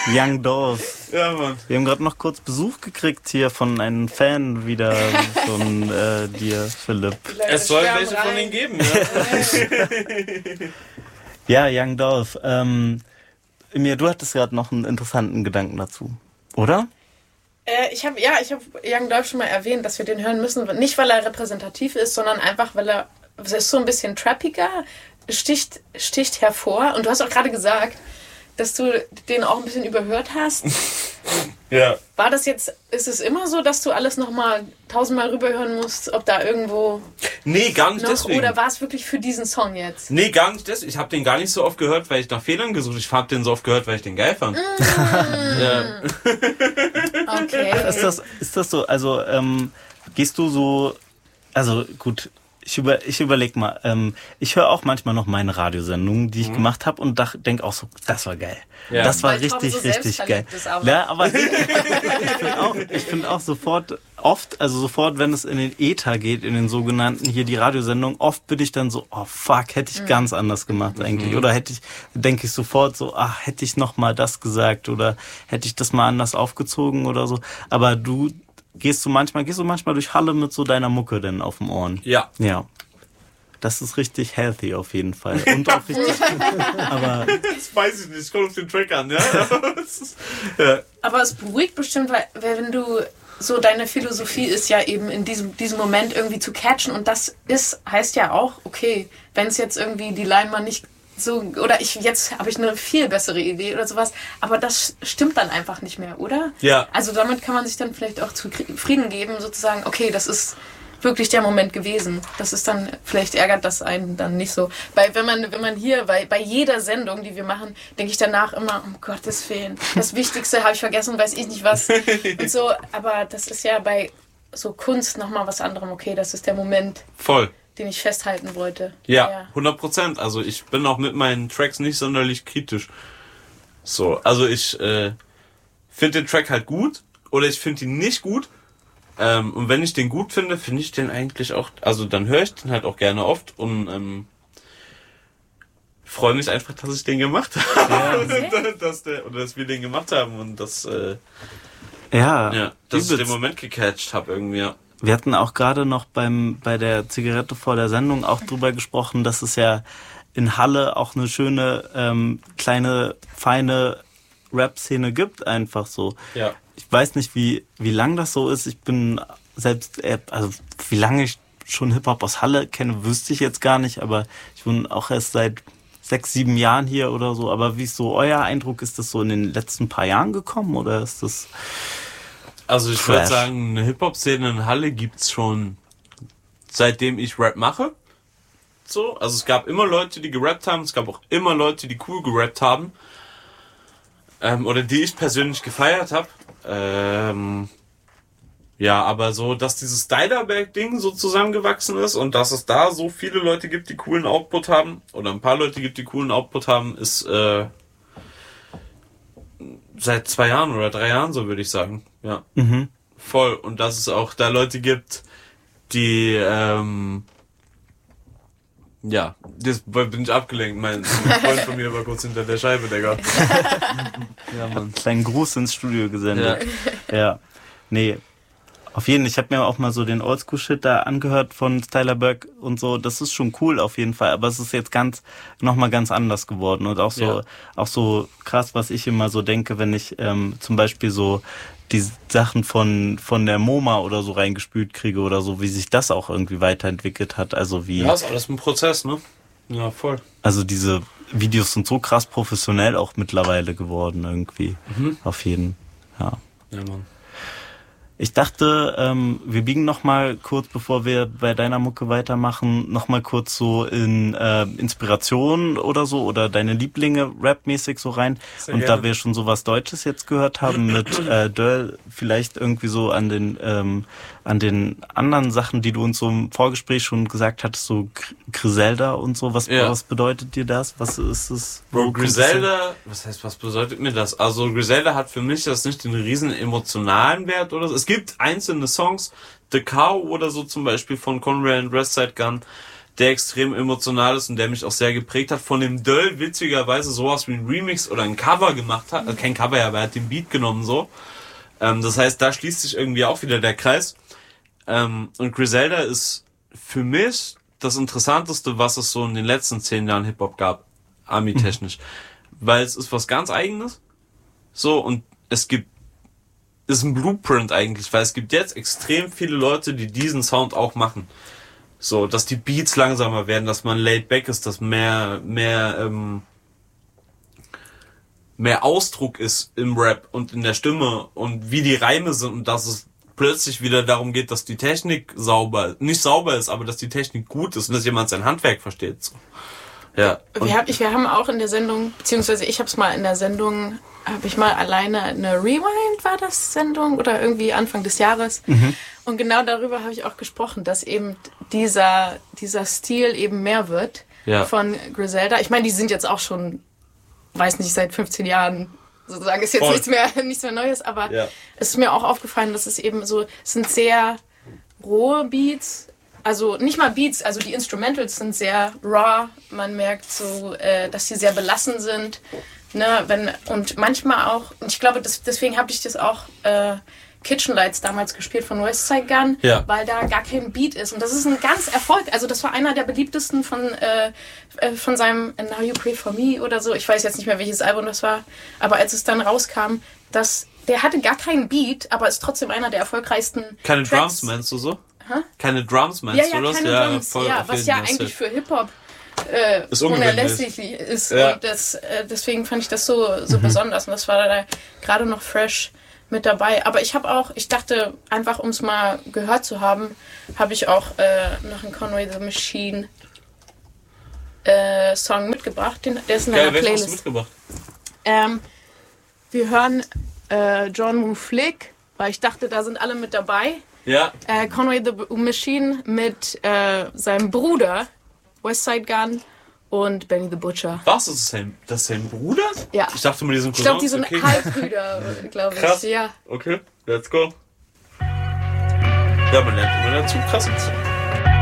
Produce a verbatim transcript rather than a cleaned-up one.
Young Dolph. Ja, Mann. Wir haben gerade noch kurz Besuch gekriegt hier von einem Fan wieder von äh, dir, Philipp. Es soll welche rein. Von ihnen geben, ja. Ja, Young Dolph. Ähm, Emir, du hattest gerade noch einen interessanten Gedanken dazu, oder? Äh, ich habe ja, ich habe Young Dolph schon mal erwähnt, dass wir den hören müssen. Nicht, weil er repräsentativ ist, sondern einfach, weil er, er ist so ein bisschen trappiger, sticht, sticht hervor. Und du hast auch gerade gesagt, dass du den auch ein bisschen überhört hast. Ja. War das jetzt, ist es immer so, dass du alles nochmal tausendmal rüberhören musst, ob da irgendwo... Nee, gar nicht noch, deswegen. Oder war es wirklich für diesen Song jetzt? Nee, gar nicht deswegen. Ich habe den gar nicht so oft gehört, weil ich nach Fehlern gesucht habe. Ich habe den so oft gehört, weil ich den geil fand. Mm. Ja. Okay. Ist das, ist das so, also ähm, gehst du so, also gut... Ich, über, ich überleg mal, ähm, ich höre auch manchmal noch meine Radiosendungen, die ich mhm. gemacht habe und denke auch so, das war geil. Ja. Das war Weil richtig, so richtig geil. Aber. Ja, aber ich finde auch, ich find auch sofort, oft, also sofort, wenn es in den Äther geht, in den sogenannten, hier die Radiosendung, oft bin ich dann so, oh fuck, hätte ich mhm. ganz anders gemacht eigentlich. Mhm. Oder hätte ich, denke ich sofort so, ach, hätte ich noch mal das gesagt oder hätte ich das mal anders aufgezogen oder so. Aber du... Gehst du manchmal, gehst du manchmal durch Halle mit so deiner Mucke denn auf dem Ohren? Ja. Ja. Das ist richtig healthy auf jeden Fall. Und auch richtig aber das weiß ich nicht, ich komme auf den Track an, ja. ja. Aber es beruhigt bestimmt, weil wenn du so deine Philosophie ist ja eben in diesem, diesem Moment irgendwie zu catchen und das ist, heißt ja auch, okay, wenn es jetzt irgendwie die Line mal nicht so, oder ich, jetzt habe ich eine viel bessere Idee oder sowas, aber das stimmt dann einfach nicht mehr, oder? Ja. Also damit kann man sich dann vielleicht auch zufrieden geben, sozusagen, okay, das ist wirklich der Moment gewesen. Das ist dann, vielleicht ärgert das einen dann nicht so. Weil wenn man, wenn man hier, bei, bei jeder Sendung, die wir machen, denke ich danach immer, um Gottes Willen, das Wichtigste habe ich vergessen, weiß ich nicht was. Und so, aber das ist ja bei so Kunst nochmal was anderem, okay, das ist der Moment. Voll. Den ich festhalten wollte. Ja, ja, hundert Prozent. Also ich bin auch mit meinen Tracks nicht sonderlich kritisch. So, also ich äh, finde den Track halt gut oder ich finde ihn nicht gut. Ähm, und wenn ich den gut finde, finde ich den eigentlich auch, also dann höre ich den halt auch gerne oft und ähm, freue mich einfach, dass ich den gemacht habe. Ja. dass der, oder dass wir den gemacht haben und dass, äh, ja, ja, dass ich den Moment gecatcht habe irgendwie, ja. Wir hatten auch gerade noch beim bei der Zigarette vor der Sendung auch drüber gesprochen, dass es ja in Halle auch eine schöne, ähm, kleine, feine Rap-Szene gibt, einfach so. Ja. Ich weiß nicht, wie wie lang das so ist. Ich bin selbst, also wie lange ich schon Hip-Hop aus Halle kenne, wüsste ich jetzt gar nicht, aber ich wohne auch erst seit sechs, sieben Jahren hier oder so. Aber wie ist so euer Eindruck? Ist das so in den letzten paar Jahren gekommen oder ist das... Also ich würde sagen, eine Hip-Hop-Szene in Halle gibt's schon seitdem ich Rap mache. So, also es gab immer Leute, die gerappt haben, es gab auch immer Leute, die cool gerappt haben. Ähm, oder die ich persönlich gefeiert habe. Ähm, ja, aber so, dass dieses Stylerberg-Ding so zusammengewachsen ist und dass es da so viele Leute gibt, die coolen Output haben, oder ein paar Leute gibt, die coolen Output haben, ist äh, seit zwei Jahren oder drei Jahren so, würde ich sagen. Ja, mhm. Voll. Und dass es auch da Leute gibt, die, ähm, ja, das bin ich abgelenkt. Mein Freund von mir war kurz hinter der Scheibe, Digga. Ja, Mann. Einen kleinen Gruß ins Studio gesendet. Ja. Ja. Nee. Auf jeden Fall, ich habe mir auch mal so den Oldschool-Shit da angehört von Stylerberg und so, das ist schon cool auf jeden Fall, aber es ist jetzt ganz, nochmal ganz anders geworden und auch so, ja. auch so krass, was ich immer so denke, wenn ich ähm, zum Beispiel so die Sachen von von der MoMA oder so reingespült kriege oder so, wie sich das auch irgendwie weiterentwickelt hat, also wie... Ja, ist alles ein Prozess, ne? Ja, voll. Also diese Videos sind so krass professionell auch mittlerweile geworden irgendwie, mhm. Auf jeden, ja. Ja, Mann. Ich dachte, ähm, wir biegen noch mal kurz, bevor wir bei deiner Mucke weitermachen, noch mal kurz so in äh, Inspiration oder so oder deine Lieblinge rapmäßig so rein. Sehr und gerne. Da wir schon so was Deutsches jetzt gehört haben mit äh, Döll, vielleicht irgendwie so an den ähm, an den anderen Sachen, die du uns so im Vorgespräch schon gesagt hattest, so Griselda und so. Was, ja. was bedeutet dir das? Was ist es? Bro, Griselda, was heißt, was bedeutet mir das? Also Griselda hat für mich das nicht den riesen emotionalen Wert oder so. Es gibt einzelne Songs, The Cow oder so zum Beispiel von Conway and Westside Gun, der extrem emotional ist und der mich auch sehr geprägt hat. Von dem Döll witzigerweise sowas wie ein Remix oder ein Cover gemacht hat. Also kein Cover, ja, aber er hat den Beat genommen so. Ähm, das heißt, da schließt sich irgendwie auch wieder der Kreis. Ähm, und Griselda ist für mich das Interessanteste, was es so in den letzten zehn Jahren Hip-Hop gab, Army-technisch. Mhm. Weil es ist was ganz Eigenes. So, und es gibt, ist ein Blueprint eigentlich, weil es gibt jetzt extrem viele Leute, die diesen Sound auch machen. So, dass die Beats langsamer werden, dass man laid back ist, dass mehr, mehr, ähm, mehr Ausdruck ist im Rap und in der Stimme und wie die Reime sind und dass es plötzlich wieder darum geht, dass die Technik sauber, nicht sauber ist, aber dass die Technik gut ist und dass jemand sein Handwerk versteht. So. Ja. Wir, hab, ich, wir haben auch in der Sendung, beziehungsweise ich habe es mal in der Sendung, habe ich mal alleine eine Rewind, war das Sendung oder irgendwie Anfang des Jahres. Mhm. Und genau darüber habe ich auch gesprochen, dass eben dieser, dieser Stil eben mehr wird ja. von Griselda. Ich meine, die sind jetzt auch schon, weiß nicht, seit fünfzehn Jahren sozusagen, ist jetzt Voll. nichts mehr, nichts mehr Neues, aber ja. es ist mir auch aufgefallen, dass es eben so, es sind sehr rohe Beats. Also nicht mal Beats, also die Instrumentals sind sehr raw. Man merkt so, äh, dass sie sehr belassen sind. Ne, wenn, und manchmal auch, und ich glaube, das, deswegen habe ich das auch äh, Kitchen Lights damals gespielt von Westside Gunn, ja. weil da gar kein Beat ist. Und das ist ein ganz Erfolg. Also das war einer der beliebtesten von, äh, von seinem Now You Pray For Me oder so. Ich weiß jetzt nicht mehr, welches Album das war. Aber als es dann rauskam, dass der hatte gar keinen Beat, aber ist trotzdem einer der erfolgreichsten Keine Tracks. Drums, meinst du so? Huh? Keine Drums, meinst ja, ja, du das? Keine ja, Drums, voll ja, was ja eigentlich für Hip-Hop äh, ist unerlässlich ist. Ja. Und das, äh, deswegen fand ich das so, so mhm. besonders. Und das war da gerade noch fresh mit dabei. Aber ich habe auch, ich dachte, einfach um es mal gehört zu haben, habe ich auch äh, noch einen Conway the Machine äh, Song mitgebracht. Den, der ist in einer Playlist. Hast du mitgebracht? Ähm, wir hören äh, John Woo Flick, weil ich dachte, da sind alle mit dabei. Ja. Äh, Conway the Machine mit äh, seinem Bruder Westside Gunn und Benny the Butcher. Was? Das ist sein, das ist sein Bruder? Ja. Ich dachte mal, die sind Cousins. Ich glaube, die sind okay. Halbbrüder, glaube ich. Krass. Ja. Okay, let's go. Ja, man lernt immer dazu. Krass.